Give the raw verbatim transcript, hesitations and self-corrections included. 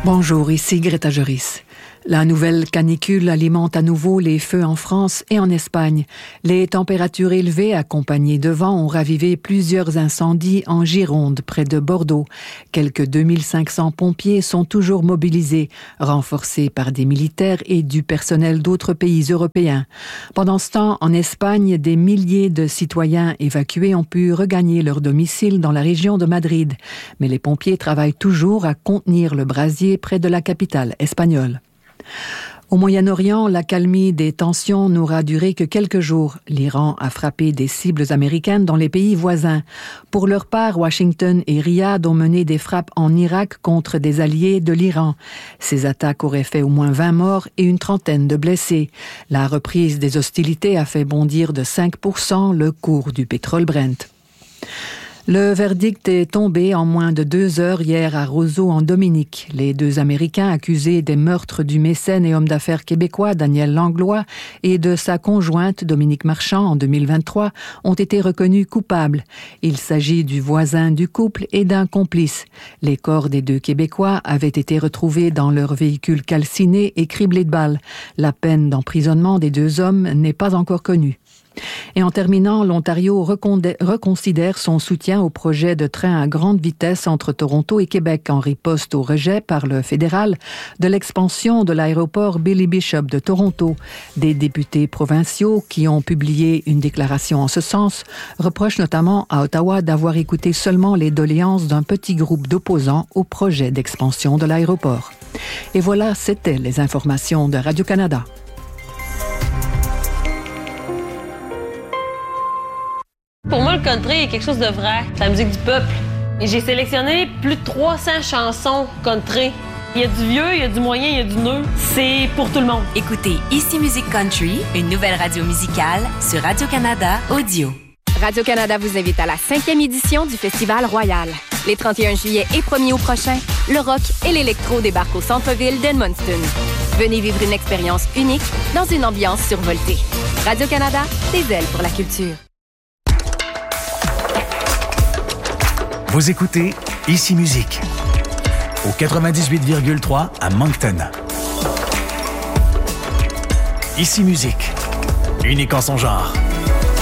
Bonjour, ici Greta Joris. La nouvelle canicule alimente à nouveau les feux en France et en Espagne. Les températures élevées accompagnées de vent ont ravivé plusieurs incendies en Gironde, près de Bordeaux. Quelques deux mille cinq cents pompiers sont toujours mobilisés, renforcés par des militaires et du personnel d'autres pays européens. Pendant ce temps, en Espagne, des milliers de citoyens évacués ont pu regagner leur domicile dans la région de Madrid. Mais les pompiers travaillent toujours à contenir le brasier près de la capitale espagnole. Au Moyen-Orient, l'accalmie des tensions n'aura duré que quelques jours. L'Iran a frappé des cibles américaines dans les pays voisins. Pour leur part, Washington et Riyad ont mené des frappes en Irak contre des alliés de l'Iran. Ces attaques auraient fait au moins vingt morts et une trentaine de blessés. La reprise des hostilités a fait bondir de cinq pour cent le cours du pétrole Brent. Le verdict est tombé en moins de deux heures hier à Roseau en Dominique. Les deux Américains accusés des meurtres du mécène et homme d'affaires québécois Daniel Langlois et de sa conjointe Dominique Marchand en deux mille vingt-trois ont été reconnus coupables. Il s'agit du voisin du couple et d'un complice. Les corps des deux Québécois avaient été retrouvés dans leur véhicule calciné et criblé de balles. La peine d'emprisonnement des deux hommes n'est pas encore connue. Et en terminant, l'Ontario reconsidère son soutien au projet de train à grande vitesse entre Toronto et Québec en riposte au rejet par le fédéral de l'expansion de l'aéroport Billy Bishop de Toronto. Des députés provinciaux qui ont publié une déclaration en ce sens reprochent notamment à Ottawa d'avoir écouté seulement les doléances d'un petit groupe d'opposants au projet d'expansion de l'aéroport. Et voilà, c'était les informations de Radio-Canada. Pour moi, le country est quelque chose de vrai. C'est la musique du peuple. Et j'ai sélectionné plus de trois cents chansons country. Il y a du vieux, il y a du moyen, il y a du neuf. C'est pour tout le monde. Écoutez Ici Musique Country, une nouvelle radio musicale sur Radio-Canada Audio. Radio-Canada vous invite à la cinquième édition du Festival Royal. Les trente et un juillet et premier août prochain, le rock et l'électro débarquent au centre-ville d'Edmundston. Venez vivre une expérience unique dans une ambiance survoltée. Radio-Canada, des ailes pour la culture. Vous écoutez Ici Musique au quatre-vingt-dix-huit virgule trois à Moncton. Ici Musique, unique en son genre.